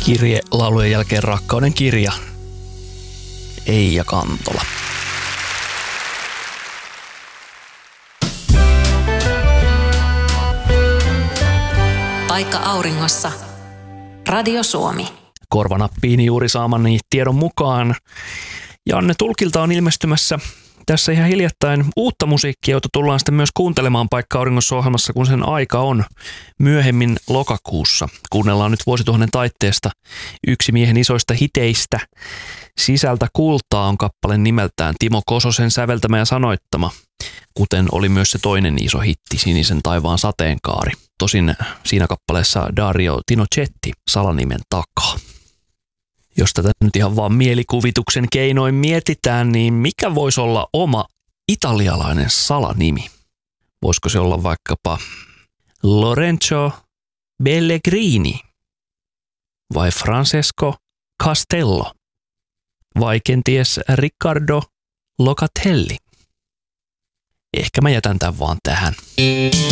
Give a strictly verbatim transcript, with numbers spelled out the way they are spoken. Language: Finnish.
Kirje laulujen jälkeen rakkauden kirja. Eija Kantola. Paikka auringossa. Radio Suomi. Korvanappiin juuri saamani tiedon mukaan Janne Tulkilta on ilmestymässä tässä ihan hiljattain uutta musiikkia, jota tullaan sitten myös kuuntelemaan Paikka auringossa -ohjelmassa, kun sen aika on myöhemmin lokakuussa. Kuunnellaan nyt vuosituhannen taitteesta yksi miehen isoista hiteistä. Sisältä kultaa on kappale nimeltään, Timo Kososen säveltämä ja sanoittama, kuten oli myös se toinen iso hitti, Sinisen taivaan sateenkaari. Tosin siinä kappaleessa Dario Tinochetti salanimen takaa. Jos tätä nyt ihan vaan mielikuvituksen keinoin mietitään, niin mikä voisi olla oma italialainen salanimi? Voisiko se olla vaikkapa Lorenzo Pellegrini vai Francesco Castello vai kenties Riccardo Locatelli? Ehkä mä jätän tämän vaan tähän.